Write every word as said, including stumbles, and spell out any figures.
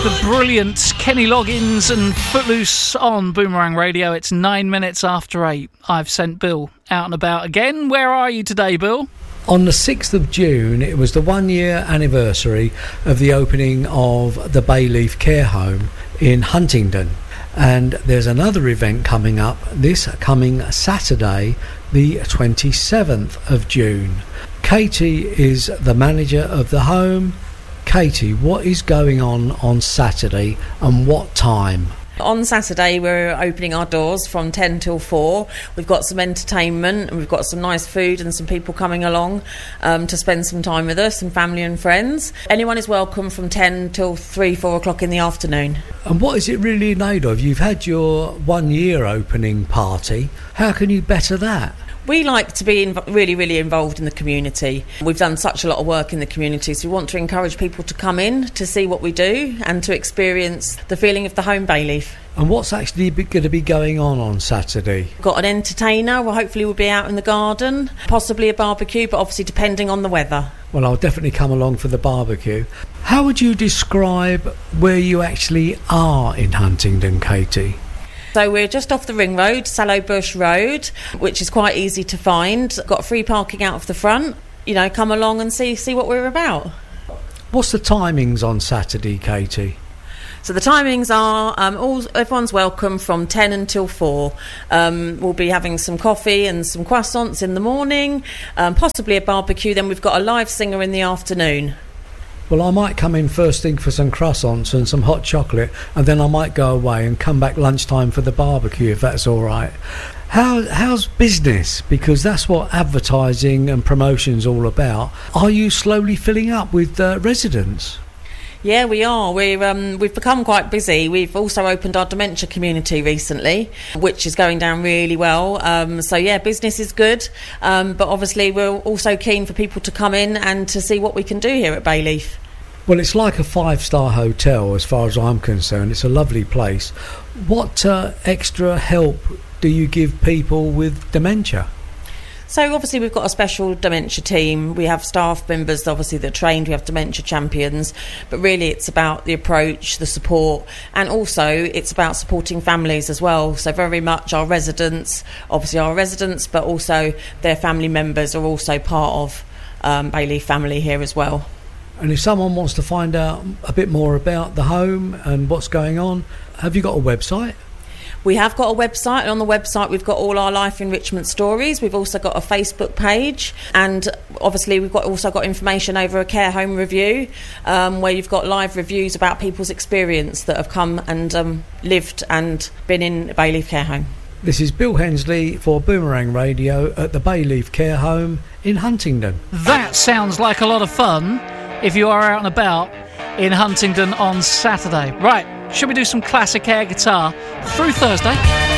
The brilliant Kenny Loggins and Footloose on Boomerang Radio. It's nine minutes after eight. I've sent Bill out and about again. Where are you today, Bill? On the sixth of June, it was the one-year anniversary of the opening of the Bayleaf Care Home in Huntingdon. And there's another event coming up this coming Saturday, the twenty-seventh of June. Katie is the manager of the home. Katie, what is going on on Saturday and what time? On Saturday we're opening our doors from ten till four. We've got some entertainment and we've got some nice food and some people coming along um, to spend some time with us, and family and friends. Anyone is welcome from ten till three, four o'clock in the afternoon. And what is it really made of? You've had your one year opening party. How can you better that? We like to be inv- really, really involved in the community. We've done such a lot of work in the community, so we want to encourage people to come in to see what we do and to experience the feeling of the home Bayleaf. And what's actually going to be going on on Saturday? Got an entertainer. Well, hopefully we'll be out in the garden, possibly a barbecue, but obviously depending on the weather. Well, I'll definitely come along for the barbecue. How would you describe where you actually are in Huntingdon, Katie? So we're just off the ring road, Sallow Bush Road, which is quite easy to find. Got free parking out of the front. You know, come along and see see what we're about. What's the timings on Saturday, Katie? So the timings are, um, all everyone's welcome from ten until four. Um, we'll be having some coffee and some croissants in the morning, um, possibly a barbecue. Then we've got a live singer in the afternoon. Well, I might come in first thing for some croissants and some hot chocolate, and then I might go away and come back lunchtime for the barbecue, if that's all right. How, how's business? Because that's what advertising and promotion's all about. Are you slowly filling up with uh, residents? Yeah, we are. We're, um, we've become quite busy. We've also opened our dementia community recently, which is going down really well. Um, so, yeah, business is good. Um, but obviously we're also keen for people to come in and to see what we can do here at Bayleaf. Well, it's like a five-star hotel as far as I'm concerned. It's a lovely place. What uh, extra help do you give people with dementia? So obviously we've got a special dementia team. We have staff members obviously that are trained. We have dementia champions. But really it's about the approach, the support, and also it's about supporting families as well. So very much our residents, obviously our residents, but also their family members are also part of um, Bayleaf family here as well. And if someone wants to find out a bit more about the home and what's going on, have you got a website? We have got a website, and on the website we've got all our life enrichment stories. We've also got a Facebook page, and obviously we've got also got information over a care home review, um, where you've got live reviews about people's experience that have come and um, lived and been in a Bayleaf care home. This is Bill Hensley for Boomerang Radio at the Bayleaf Care Home in Huntingdon. That sounds like a lot of fun if you are out and about in Huntingdon on Saturday. Right, should we do some classic air guitar through Thursday?